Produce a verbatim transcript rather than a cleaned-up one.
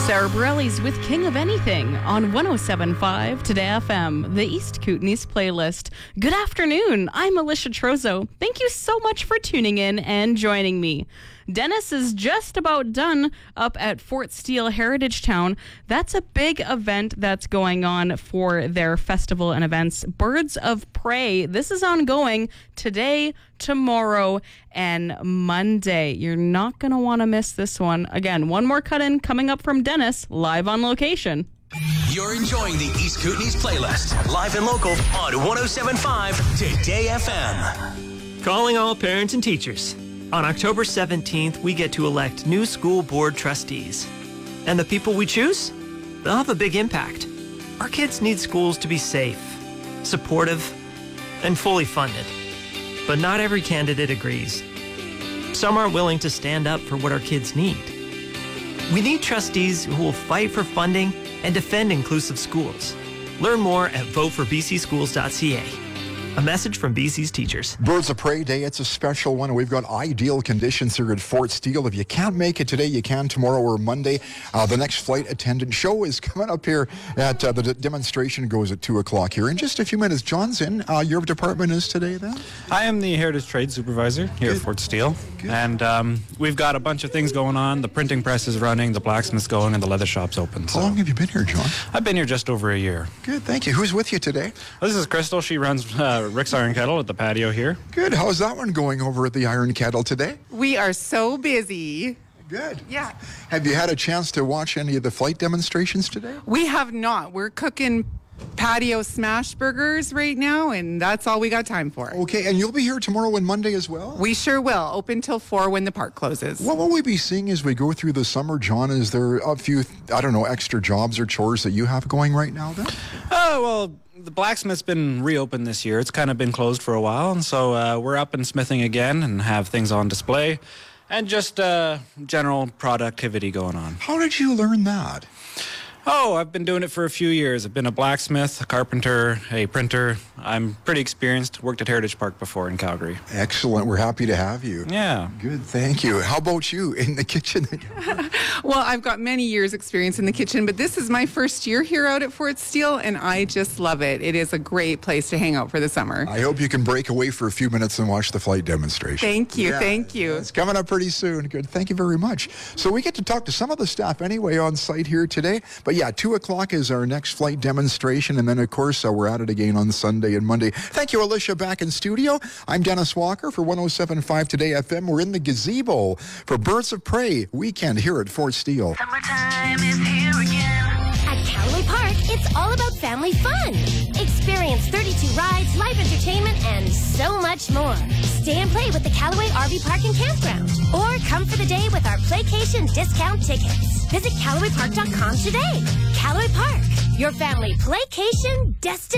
Sarah Bareilles with King of Anything on one oh seven point five Today F M, the East Kootenays playlist. Good afternoon. I'm Alicia Trozo. Thank you so much for tuning in and joining me. Dennis is just about done up at Fort Steele Heritage Town. That's a big event that's going on for their festival and events. Birds of Prey. This is ongoing today, tomorrow, and Monday. You're not going to want to miss this one. Again, one more cut-in coming up from Dennis, live on location. You're enjoying the East Kootenays playlist, live and local on one oh seven point five Today F M. Calling all parents and teachers. On October seventeenth, we get to elect new school board trustees. And the people we choose? They'll have a big impact. Our kids need schools to be safe, supportive, and fully funded. But not every candidate agrees. Some aren't willing to stand up for what our kids need. We need trustees who will fight for funding and defend inclusive schools. Learn more at vote for b c schools dot c a. A message from B C's teachers. Birds of Prey Day, it's a special one. We've got ideal conditions here at Fort Steele. If you can't make it today, you can tomorrow or Monday. Uh, the next flight attendant show is coming up here at uh, the d- demonstration goes at two o'clock here. In just a few minutes, John's in. Uh, your department is today then? I am the Heritage Trade Supervisor here Good. at Fort Steele. Good. And um, we've got a bunch of things going on. The printing press is running, the blacksmith's going, and the leather shop's open. How So long have you been here, John? I've been here just over a year. Good, thank you. Who's with you today? This is Crystal. She runs uh, Rick's Iron Kettle at the patio here. Good. How's that one going over at the Iron Kettle today? We are so busy. Good. Yeah. Have you had a chance to watch any of the flight demonstrations today? We have not. We're cooking patio smash burgers right now, and that's all we got time for. Okay, and you'll be here tomorrow and Monday as well? We sure will. Open till four when the park closes. What will we be seeing as we go through the summer, John? Is there a few, I don't know, extra jobs or chores that you have going right now then? Oh, well, the blacksmith's been reopened this year. It's kind of been closed for a while, and so uh, we're up and smithing again and have things on display and just uh, general productivity going on. How did you learn that? Oh, I've been doing it for a few years. I've been a blacksmith, a carpenter, a printer. I'm pretty experienced. Worked at Heritage Park before in Calgary. Excellent. We're happy to have you. Yeah. Good. Thank you. How about you in the kitchen? Well, I've got many years experience in the kitchen, but this is my first year here out at Fort Steele, and I just love it. It is a great place to hang out for the summer. I hope you can break away for a few minutes and watch the flight demonstration. Thank you. Yeah, Thank you. It's coming up pretty soon. Good. Thank you very much. So we get to talk to some of the staff anyway on site here today. But yeah, two o'clock is our next flight demonstration. And then, of course, uh, we're at it again on Sunday and Monday. Thank you, Alicia, back in studio. I'm Dennis Walker for one oh seven point five Today F M. We're in the gazebo for Birds of Prey weekend here at Fort Steele. Summertime is here again. At Callaway Park, it's all about family fun. Experience thirty-two rides, live entertainment, and so much more. Stay and play with the Callaway R V Park and Campground. Or come for the day with our Playcation discount tickets. Visit Callaway Park dot com today. Callaway Park, your family playcation destination.